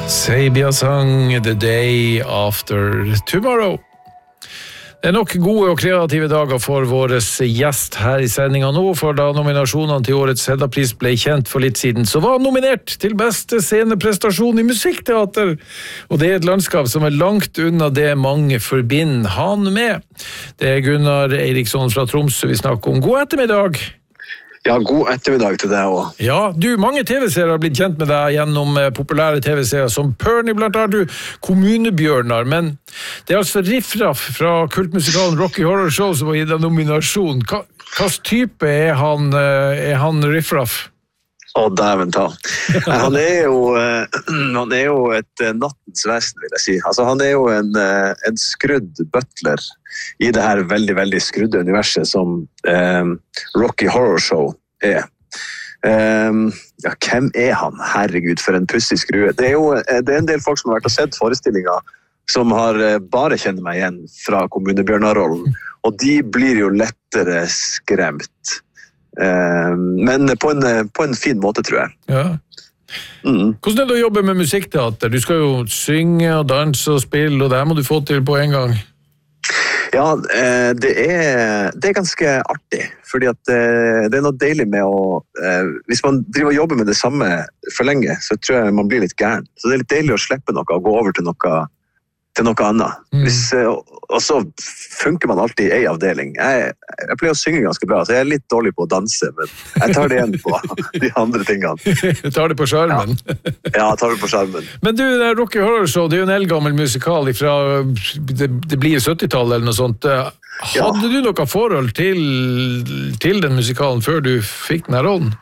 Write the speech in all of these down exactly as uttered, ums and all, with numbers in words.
Sabia sang The Day After Tomorrow. Det er nok gode og kreative dager for vår gjest her i sendingen nå, for da nominasjonene til årets Hedda-pris ble kjent for litt siden, så var han nominert til beste sceneprestasjon i musikkteater, og det er et landskap som er langt unna det mange forbinder han med. Det er Gunnar Eriksson fra Tromsø vi snakker om. God ettermiddag! Ja, god ettermiddag til deg også. Ja, du, mange tv-serier har blitt kjent med deg gjennom populære tv-serier som Pernie, blant annet Kommunebjørnar, men det er altså Riff Raff fra kultmusikalen Rocky Horror Show som har gitt deg nominasjon. Hva, hva type er han, er han Riff Raff? Å, dæven ta. Han er jo, han er jo et nattens vesen, vil jeg si. Altså, han er jo en, en skrudd butler i det her veldig, veldig skrudde universet som eh, Rocky Horror Show er. Um, ja, hvem er han? Herregud, for en pussig skrue. Det er jo det er en del folk som har vært og sett forestillinger som har bare kjenner meg igjen fra Kommunebjørnar-rollen, og de blir jo lettere skremt. Um, men på en, på en fin måte, tror jeg. Ja. Mm. Hvordan er det å jobbe med musikkteater? Du skal jo synge og danse og spille, og det må du få til på en gang. Ja, det er, det er ganske artig, fordi at det er noe deilig med å, hvis man driver og jobber med det samme for lenge, så tror jeg man blir litt gæren. Så det er litt deilig å slippe noe og gå over til noe, til noe annet. Mm. Hvis, og så funker man alltid i en avdeling. Jeg, jeg pleier å synge ganske bra, så jeg er litt dårlig på å danse, men jeg tar det igjen på de andre tingene. Du tar det på skjermen? Ja, ja jeg tar det på skjermen. Men du, det er Rocky Horror Show, det er jo en eldgammel musikal fra, det, det blir syttitallet eller noe sånt. Hadde ja. du noe forhold til, til den musikalen før du fikk den her rollen?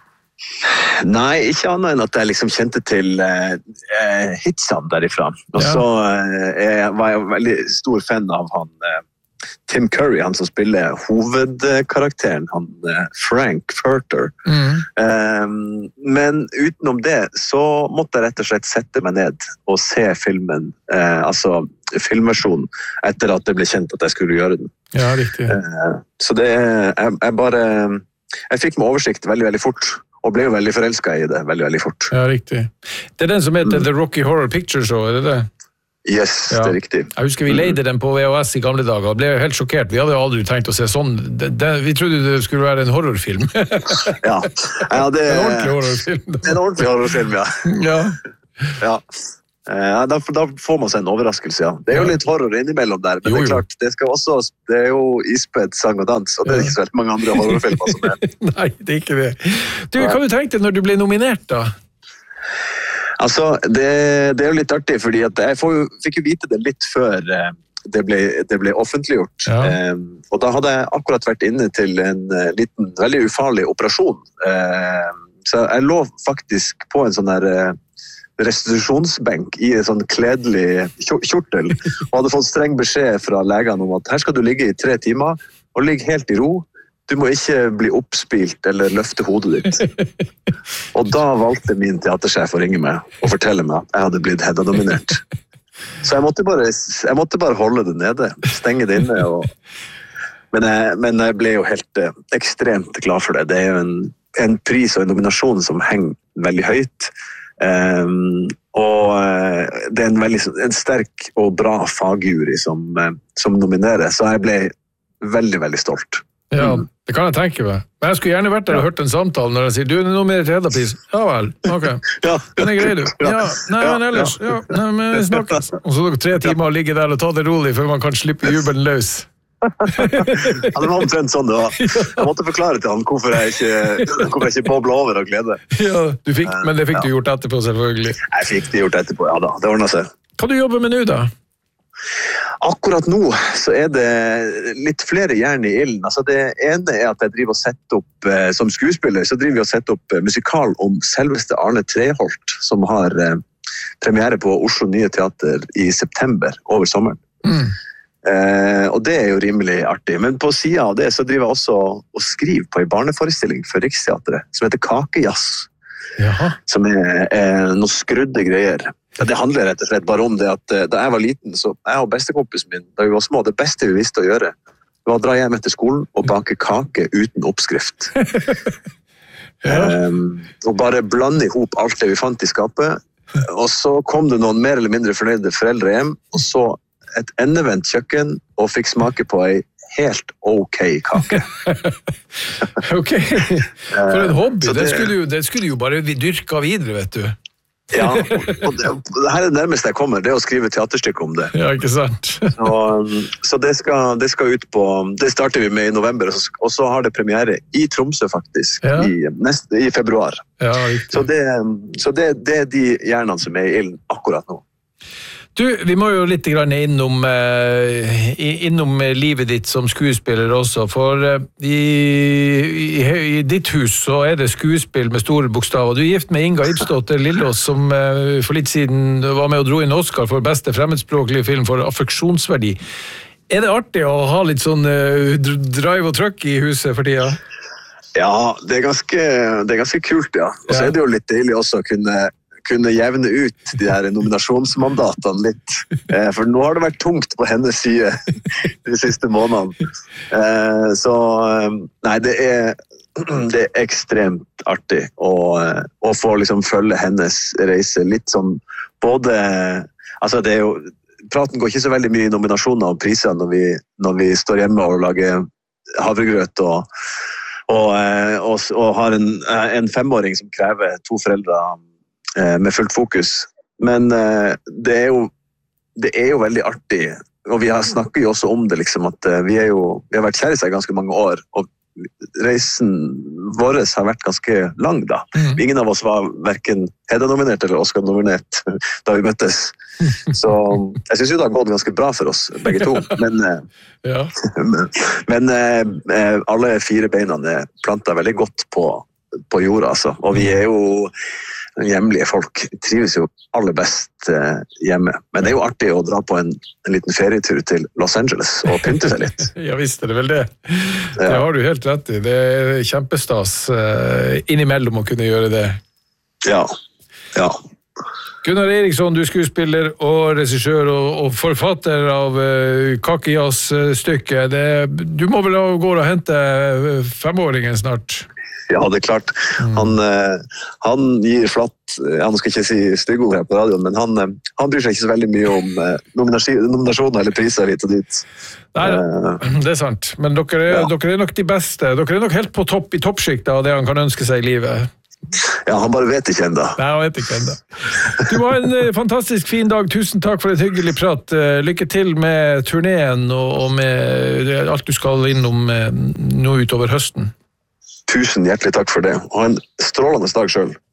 Nei, ikke annet enn at jeg liksom kjente til eh, hitsene derifra. Og så eh, var jeg veldig stor fan av han eh, Tim Curry, han som spiller hovedkarakteren, han eh, Frank Furter. Mm. Eh, men utenom det så måtte jeg rett og slett sette meg ned og se filmen, eh, altså filmversjonen, etter at det ble kjent at jeg skulle gjøre den. Ja, riktig. Eh, så det, jeg, jeg bare, jeg fikk med oversikt veldig, veldig fort. Og ble jo veldig forelsket i det, veldig, veldig fort. Ja, riktig. Det er den som heter mm. The Rocky Horror Picture Show, er det det? Yes, ja. Det er riktig. Jeg husker vi leide den på V H S i gamle dager, og ble helt sjokkert. Vi hadde aldri tenkt å se sånn. Det, det, vi trodde det skulle være en horrorfilm. ja. ja, det er en ordentlig horrorfilm. Det er en ordentlig horrorfilm, ja. ja. ja. Ja, da, da får man seg en overraskelse, ja. Det er jo litt horror innimellom der, men jo, jo. det er klart, det, skal også, det er jo ispedd sang og dans, og det er ikke så veldig mange andre horrorfilmer som er. Nei, det er ikke det. Du, hva du tenkte når du ble nominert da? Altså, det, det er jo litt artig, fordi at jeg får jo, fikk jo vite det litt før det ble, det ble offentliggjort. Ja. Um, og da hadde jeg akkurat vært inne til en liten, veldig ufarlig operasjon. Um, så jeg lå faktisk på en sånn der restitusjonsbenk i en sånn kledelig kjortel, og hadde fått streng beskjed fra legene om at her skal du ligge i tre timer, og ligge helt i ro. Du må ikke bli oppspilt eller løfte hodet ditt. Og da valgte min teatersjef å ringe meg og fortelle meg at jeg hadde blitt Hedda-nominert. Så jeg måtte, bare, jeg måtte bare holde det nede, stenge det inne. Og... Men, jeg, men jeg ble jo helt eh, ekstremt glad for det. Det er jo en, en pris og en nominasjon som henger veldig høyt. Um, og uh, det er en veldig en sterk og bra fagjury som, uh, som nominerer, så jeg ble veldig, veldig stolt. Ja, det kan jeg tenke meg. Men jeg skulle gjerne vært der og hørt en samtale når jeg sier, du er nominert til Hedda-pris. Ja vel, ok. Ja. Den er grei du. Ja, nei, men ellers, ja, nei, men snakkes. Og så tre timer å ligge der og ta det rolig før man kan slippe jubelen løs. Ja, det var omtrent sånn det var. Jeg måtte forklare til han hvorfor jeg ikke, hvorfor jeg ikke bobler over av glede. Ja, du fikk, men det fikk du gjort etterpå selvfølgelig. Jeg fikk det gjort etterpå, ja da, det ordnet seg. Hva du jobber med nå da? Akkurat nå så er det litt flere jern i ilden. Altså det ene er at jeg driver og setter opp, som skuespiller, så driver vi og setter opp musikal om selveste Arne Treholt, som har premiere på Oslo Nye Teater i september, over sommeren. Mm. Uh, og det er jo rimelig artig, men på siden av det så driver jeg også og skriver på en barneforestilling for Riksteatret som heter Kakejazz. Jaha. Som er, er noen skrudde greier. Det handler rett og slett bare om det at da jeg var liten, så jeg og bestekompisen min, da vi var små, det beste vi visste å gjøre, det var å dra hjem etter skolen og bake kake uten oppskrift. Ja. um, og bare blande ihop alt det vi fant i skapet, og så kom det noen mer eller mindre fornøyde foreldre hjem, og så et endevendt kjøkken, og fikk smake på ei helt ok kake. Ok, for en hobby, det, det, skulle jo, det skulle jo bare dyrke videre, vet du. Ja, og det, det her er det nærmeste jeg kommer, det er å skrive teaterstykke om det. Ja, ikke sant? så så det, skal, det skal ut på, det starter vi med i november, og så, og så har det premiere i Tromsø faktisk, ja. i, neste, i februar. Ja, så det, så det, det er de hjernene som er i ilden akkurat nå. Du, vi må jo litt grann innom, eh, innom livet ditt som skuespiller også, for eh, i, i, i ditt hus så er det skuespill med store bokstaver. Du er gift med Inga Ipsdotter Lillås, som eh, for litt siden var med og dro inn Oscar for beste fremmedspråklige film for affeksjonsverdi. Er det artig å ha litt sånn eh, drive og trøkk i huset for tida? Ja, det er ganske, det er ganske kult, ja. Og så ja. er det jo litt deilig også å kunne kunne jevne ut de her nominasjonsmandatene litt. For nå har det vært tungt på hennes side de siste månedene. Så nei, det er, det er ekstremt artig å, å få liksom følge hennes reise litt sånn, både, altså det er jo, praten går ikke så veldig mye i nominasjoner og priser når vi, når vi står hjemme og lager havregrøt og, og, og, og har en, en femåring som krever to foreldre med fullt fokus, men det er jo det er jo veldig artig, og vi har snakket jo også om det liksom, at vi er jo vi har vært kjærester i ganske mange år, og reisen vår har vært ganske lang da. Mm. Ingen av oss var hverken Hedda-nominert eller Oscar-nominert da vi møttes, så jeg synes jo det har gått ganske bra for oss begge to, men, ja. men, men alle fire beina er plantet veldig godt på, på jorda, altså. Og vi er jo hjemlige folk, trives jo aller best eh, hjemme. Men det er jo artig å dra på en, en liten ferietur til Los Angeles og pynte seg litt. Ja, visst er det vel det. Det har du helt rett i. Det er kjempestas eh, innimellom å kunne gjøre det. Ja, ja. Gunnar Eriksson, du er skuespiller og regissør og, og forfatter av uh, Kakejazz-stykket. Du må vel gå og hente femåringen snart? Ja, det er klart. Han, han gir flatt, han skal ikke si stygge ord her på radioen, men han, han bryr seg ikke så veldig mye om nominasjoner eller priser hit og dit. Nei, det er sant. Men dere er, ja. dere er nok de beste. Dere er nok helt på topp i toppskiktet av det han kan ønske seg i livet. Ja, han bare vet ikke enda. Nei, han vet ikke enda. Du var en fantastisk fin dag. Tusen takk for et hyggelig prat. Lykke til med turneen og med alt du skal innom nå utover høsten. Tusen hjertelig takk for det. Ha en strålende dag selv.